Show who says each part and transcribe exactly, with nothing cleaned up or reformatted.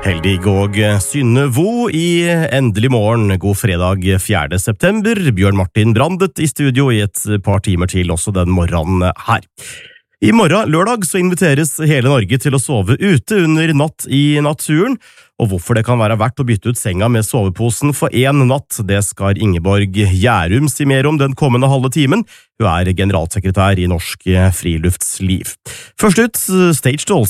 Speaker 1: Heldig og Synne Vo i Endelig morgen. God fredag fjerde september. Bjørn Martin Brandet i studio i et par timer til også den morgenen her. I morgen lørdag så inviteres hele Norge til å sove ute under natt i naturen, og hvorfor det kan være verdt å bytte ut senga med soveposen for en natt, det skal Ingeborg Gjærum si mer om den kommende halve timen. Hun er generalsekretær i Norsk Friluftsliv. Først ut, Stage Dolls.